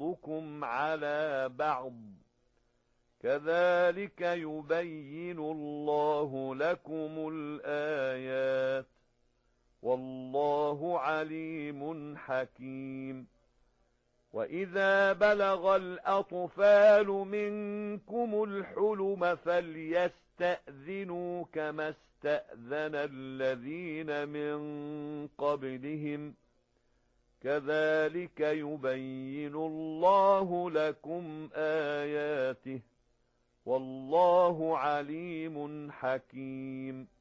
بعضكم على بعض كذلك يبين الله لكم الآيات والله عليم حكيم وإذا بلغ الأطفال منكم الحلم فليستأذنوا كما استأذن الذين من قبلهم كذلك يبين الله لكم آياته والله عليم حكيم